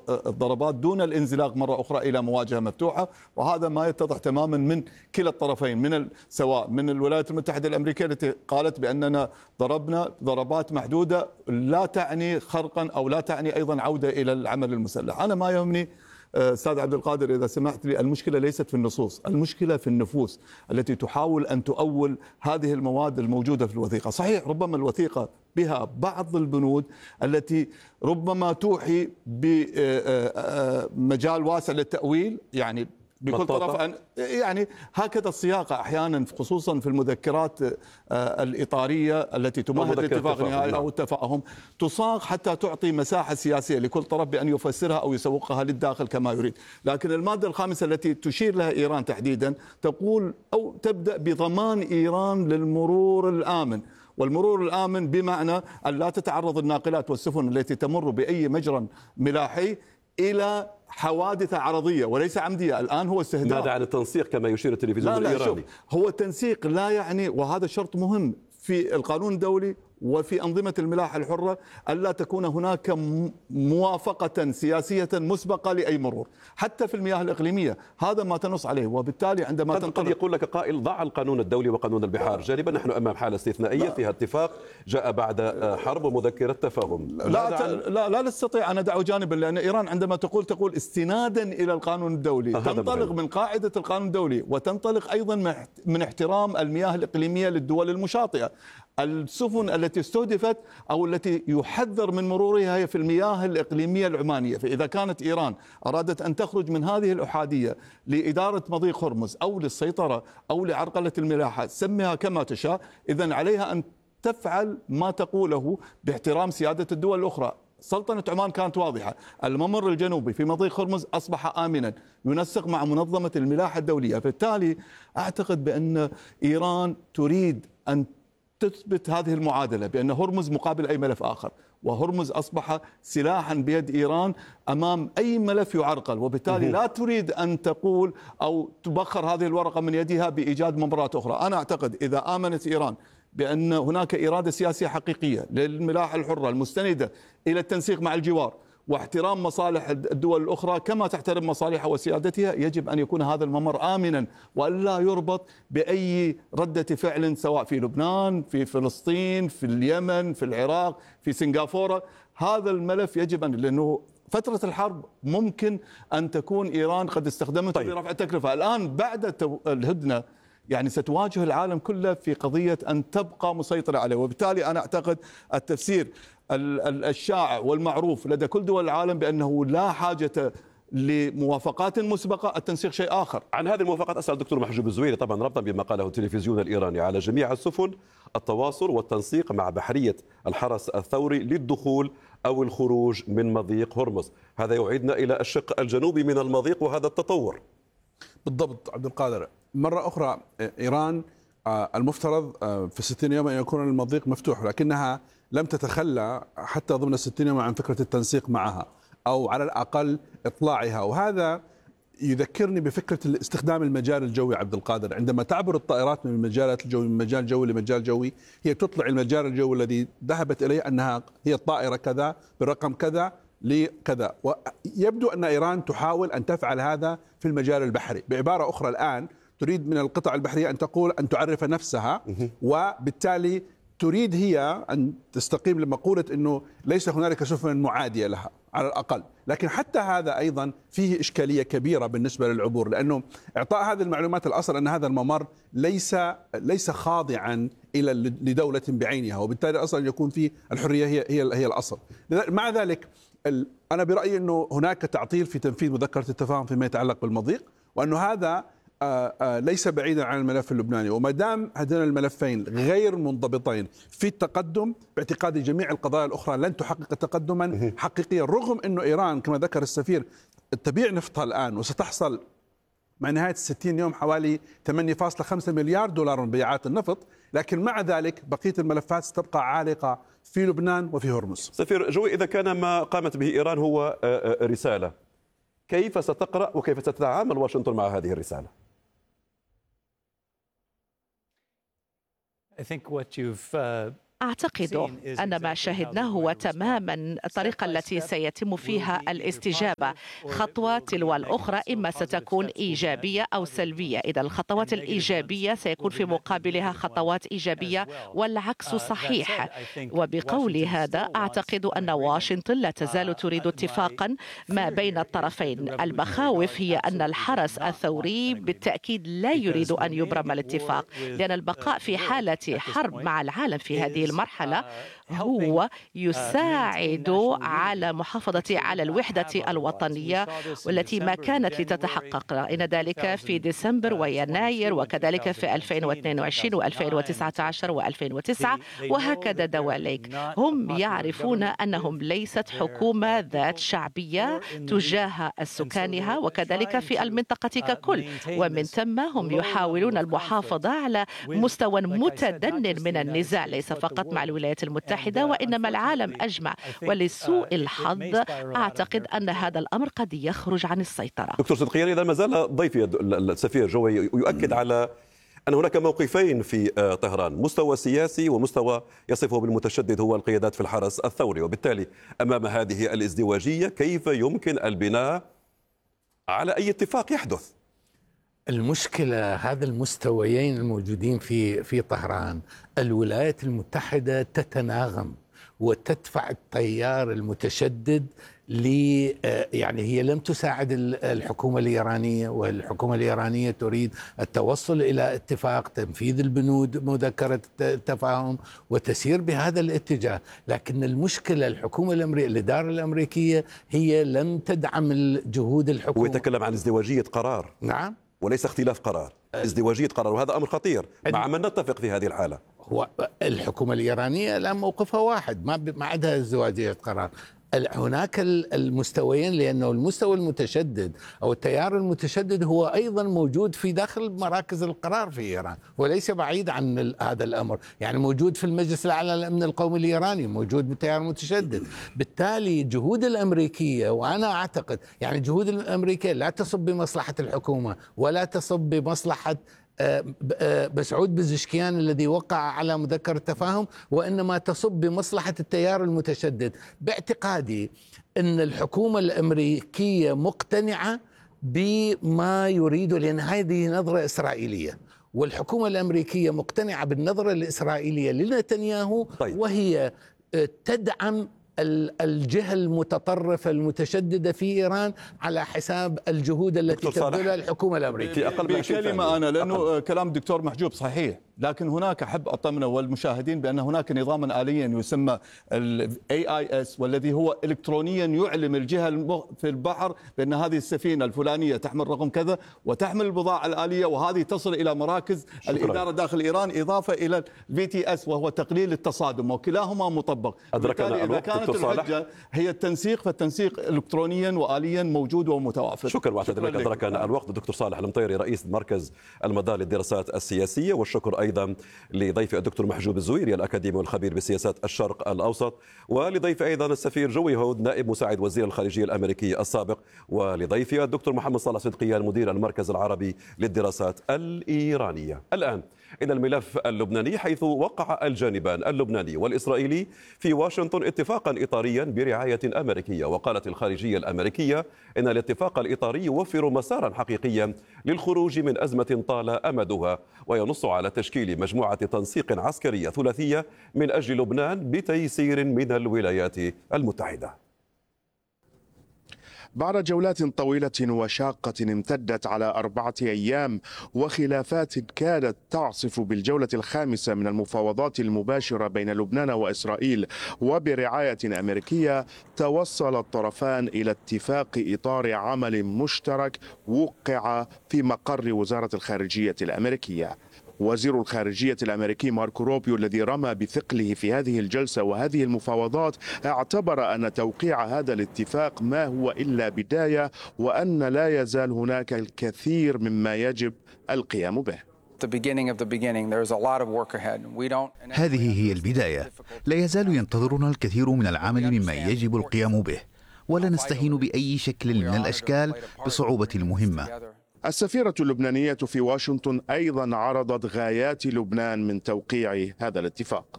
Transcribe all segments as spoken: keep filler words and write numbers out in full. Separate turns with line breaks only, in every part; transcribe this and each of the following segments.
الضربات دون الانزلاق مرة أخرى إلى مواجهة مفتوحة، وهذا ما يتضح تماما من كلا الطرفين، من سواء من الولايات المتحدة الأمريكية التي قالت بأننا ضربنا ضربات محدودة لا تعني خرقا أو لا تعني أيضا عودة إلى العمل المسلح. أنا ما يهمني أستاذ عبد القادر إذا سمحت لي، المشكلة ليست في النصوص، المشكلة في النفوس التي تحاول أن تؤول هذه المواد الموجودة في الوثيقة. صحيح ربما الوثيقة بها بعض البنود التي ربما توحي بمجال واسع للتأويل، يعني بكل طرف أن يعني هكذا الصياغة أحيانا خصوصا في المذكرات الإطارية التي تمهد لاتفاق النهائي أو التفاهم تصاغ حتى تعطي مساحة سياسية لكل طرف بأن يفسرها أو يسوقها للداخل كما يريد. لكن المادة الخامسة التي تشير لها إيران تحديدا تقول أو تبدأ بضمان إيران للمرور الآمن، والمرور الآمن بمعنى أن لا تتعرض الناقلات والسفن التي تمر بأي مجرى ملاحي إلى حوادث عرضية وليس عمدية. الآن هو استهداف.
ماذا عن التنسيق كما يشير التلفزيون
لا لا
الإيراني؟
هو التنسيق لا يعني، وهذا شرط مهم في القانون الدولي وفي أنظمة الملاحة الحرة، ألا تكون هناك موافقة سياسية مسبقة لأي مرور حتى في المياه الإقليمية، هذا ما تنص عليه. وبالتالي عندما
قد, قد يقول لك قائل ضع القانون الدولي وقانون البحار جانبا، نحن أمام حالة استثنائية فيها اتفاق جاء بعد حرب ومذكرة تفاهم.
لا لا لا نستطيع أن ندعه جانبا، لأن إيران عندما تقول تقول استنادا إلى القانون الدولي تنطلق من قاعدة القانون الدولي وتنطلق أيضا من احترام المياه الإقليمية للدول المشاطئة. السفن التي استهدفت أو التي يحذر من مرورها هي في المياه الإقليمية العمانية. فإذا كانت إيران أرادت أن تخرج من هذه الأحادية لإدارة مضيق هرمز أو للسيطرة أو لعرقلة الملاحة، سميها كما تشاء، إذن عليها أن تفعل ما تقوله باحترام سيادة الدول الأخرى. سلطنة عمان كانت واضحة، الممر الجنوبي في مضيق هرمز أصبح آمنا ينسق مع منظمة الملاحة الدولية. بالتالي أعتقد بأن إيران تريد أن تثبت هذه المعادلة بأن هرمز مقابل أي ملف آخر، وهرمز أصبح سلاحا بيد إيران أمام أي ملف يعرقل، وبالتالي لا تريد أن تقول أو تبخر هذه الورقة من يدها بإيجاد ممرات أخرى. أنا أعتقد إذا آمنت إيران بأن هناك إرادة سياسية حقيقية للملاحة الحرة المستندة إلى التنسيق مع الجوار واحترام مصالح الدول الأخرى كما تحترم مصالحها وسيادتها، يجب أن يكون هذا الممر آمنا وألا يربط بأي ردة فعل سواء في لبنان، في فلسطين، في اليمن، في العراق، في سنغافورة. هذا الملف يجب أن، لأنه فترة الحرب ممكن أن تكون إيران قد استخدمته
طيب.
لرفع التكلفة. الآن بعد الهدنة يعني ستواجه العالم كله في قضية أن تبقى مسيطرة عليه، وبالتالي أنا أعتقد التفسير الشائع والمعروف لدى كل دول العالم بأنه لا حاجة لموافقات مسبقة، التنسيق شيء آخر.
عن هذه الموافقات أسأل الدكتور محجوب الزويري، طبعا ربطا بما قاله التلفزيون الإيراني على جميع السفن التواصل والتنسيق مع بحرية الحرس الثوري للدخول أو الخروج من مضيق هرمز. هذا يعيدنا إلى الشق الجنوبي من المضيق وهذا التطور.
بالضبط عبد القادر. مرة أخرى إيران المفترض في ستين يوم أن يكون المضيق مفتوح، لكنها لم تتخلى حتى ضمن ستين يوم عن فكرة التنسيق معها أو على الأقل إطلاعها. وهذا يذكرني بفكرة استخدام المجال الجوي عبد القادر. عندما تعبر الطائرات من المجالات الجوي من مجال جوي لمجال جوي، هي تطلع المجال الجوي الذي ذهبت إليه أنها هي الطائرة كذا برقم كذا لكذا. ويبدو أن إيران تحاول أن تفعل هذا في المجال البحري. بعبارة أخرى الآن تريد من القطع البحرية أن تقول أن تعرف نفسها، وبالتالي تريد هي أن تستقيم لمقولة أنه ليس هنالك سفن معادية لها على الأقل. لكن حتى هذا أيضا فيه إشكالية كبيرة بالنسبة للعبور، لأنه إعطاء هذه المعلومات الأصل أن هذا الممر ليس ليس خاضعا إلى لدولة بعينها، وبالتالي أصلا يكون فيه الحرية هي هي هي الأصل. مع ذلك أنا برأيي أنه هناك تعطيل في تنفيذ مذكرة التفاهم فيما يتعلق بالمضيق، وأنه هذا ليس بعيدا عن الملف اللبناني. وما دام هذين الملفين غير منضبطين في التقدم، باعتقادي جميع القضايا الأخرى لن تحقق تقدما حقيقيا، رغم أنه إيران كما ذكر السفير تبيع نفطها الآن وستحصل مع نهاية الستين يوم حوالي ثمانية فاصلة خمسة مليار دولار من بيعات النفط، لكن مع ذلك بقية الملفات ستبقى عالقة في لبنان وفي هرمز.
سفير جوي، إذا كان ما قامت به إيران هو رسالة، كيف ستقرأ وكيف ستتعامل واشنطن مع هذه الرسالة؟
I think what you've uh... أعتقد أن ما شاهدناه هو تماما الطريقة التي سيتم فيها الاستجابة، خطوة تلو الأخرى إما ستكون إيجابية أو سلبية. إذا الخطوات الإيجابية سيكون في مقابلها خطوات إيجابية والعكس صحيح. وبقول هذا أعتقد أن واشنطن لا تزال تريد اتفاقا ما بين الطرفين. المخاوف هي أن الحرس الثوري بالتأكيد لا يريد أن يبرم الاتفاق، لأن البقاء في حالة حرب مع العالم في هذه المرحلة هو يساعد على محافظة على الوحدة الوطنية والتي ما كانت لتتحقق. رأينا ذلك في ديسمبر ويناير وكذلك في ألفين واثنين وعشرين وألفين وتسعة عشر وألفين وتسعة وهكذا دواليك. هم يعرفون أنهم ليست حكومة ذات شعبية تجاه سكانها وكذلك في المنطقة ككل، ومن ثم هم يحاولون المحافظة على مستوى متدن من النزاع ليس فقط مع الولايات المتحدة وإنما العالم أجمع. ولسوء الحظ أعتقد أن هذا الأمر قد يخرج عن السيطرة.
دكتور صدقيان، إذا ما زال ضيفي السفير جوي يؤكد على أن هناك موقفين في طهران، مستوى سياسي ومستوى يصفه بالمتشدد هو القيادات في الحرس الثوري، وبالتالي أمام هذه الازدواجية كيف يمكن البناء على أي اتفاق يحدث؟
المشكلة هذا المستويين الموجودين في في طهران، الولايات المتحدة تتناغم وتدفع التيار المتشدد ل يعني هي لم تساعد الحكومة الإيرانية، والحكومة الإيرانية تريد التوصل إلى اتفاق تنفيذ البنود مذكرة التفاهم وتسير بهذا الاتجاه. لكن المشكلة الحكومة الأمريكية الإدارة الأمريكية هي لم تدعم الجهود الحكومة.
ويتكلم عن ازدواجية قرار.
نعم،
وليس اختلاف قرار، ازدواجية قرار، وهذا أمر خطير. مع من نتفق في هذه الحالة؟
هو الحكومة الإيرانية الآن موقفها واحد، ما ما عندها ازدواجية قرار. هناك المستويين، لأنه المستوى المتشدد أو التيار المتشدد هو أيضا موجود في داخل مراكز القرار في إيران وليس بعيد عن هذا الأمر، يعني موجود في المجلس الأعلى للأمن القومي الإيراني، موجود بالتيار المتشدد. بالتالي جهود الأمريكية، وأنا أعتقد يعني جهود الأمريكية لا تصب بمصلحة الحكومة ولا تصب بمصلحة مسعود بزشكيان الذي وقع على مذكرة التفاهم، وإنما تصب بمصلحة التيار المتشدد. باعتقادي أن الحكومة الأمريكية مقتنعة بما يريد، لأن هذه نظرة إسرائيلية، والحكومة الأمريكية مقتنعة بالنظرة الإسرائيلية لنتنياهو. طيب. وهي تدعم الجهة المتطرفة المتشددة في إيران على حساب الجهود التي تبذلها الحكومة الأمريكية.
بكلمة أنا لأنه كلام الدكتور محجوب صحيح، لكن هناك أحب أطمن والمشاهدين بأن هناك نظاما آليا يسمى ال إيه آي إس، والذي هو إلكترونيا يعلم الجهة في البحر بأن هذه السفينة الفلانية تحمل رقم كذا وتحمل البضاعة الآلية، وهذه تصل إلى مراكز شكرا. الإدارة داخل إيران، إضافة إلى الفي تي إس وهو تقليل التصادم، وكلاهما مطبق.
أدركنا
إذا كانت الحجة هي التنسيق، فالتنسيق إلكترونيا وآليا موجود ومتوافر.
شكرا واعتذر لك، أدركنا الوقت. الدكتور صالح المطيري رئيس مركز المدار للدراسات السياسية، والشكر أيضا لضيف الدكتور محجوب الزويري الأكاديمي والخبير بسياسات الشرق الأوسط، ولضيف أيضا السفير جوي هود نائب مساعد وزير الخارجية الأمريكي السابق، ولضيفي الدكتور محمد صالح صدقيان مدير المركز العربي للدراسات الإيرانية. الآن إلى الملف اللبناني، حيث وقع الجانبان اللبناني والإسرائيلي في واشنطن اتفاقا إطاريا برعاية أمريكية. وقالت الخارجية الأمريكية إن الاتفاق الإطاري يوفر مسارا حقيقيا للخروج من أزمة طال أمدها، وينص على تشكيل مجموعة تنسيق عسكرية ثلاثية من أجل لبنان بتيسير من الولايات المتحدة.
بعد جولات طويلة وشاقة امتدت على أربعة أيام وخلافات كادت تعصف بالجولة الخامسة من المفاوضات المباشرة بين لبنان وإسرائيل وبرعاية أمريكية، توصل الطرفان إلى اتفاق إطار عمل مشترك وقع في مقر وزارة الخارجية الأمريكية. وزير الخارجية الأمريكي ماركو روبيو الذي رمى بثقله في هذه الجلسة وهذه المفاوضات اعتبر أن توقيع هذا الاتفاق ما هو إلا بداية، وأن لا يزال هناك الكثير مما يجب القيام به.
هذه هي البداية، لا يزال ينتظرنا الكثير من العمل مما يجب القيام به، ولا نستهين بأي شكل من الأشكال بصعوبة المهمة.
السفيرة اللبنانية في واشنطن أيضا عرضت غايات لبنان من توقيع هذا الاتفاق.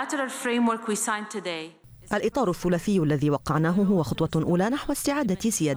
الإطار الثلاثي الذي وقعناه هو خطوة أولى نحو استعادة سيادة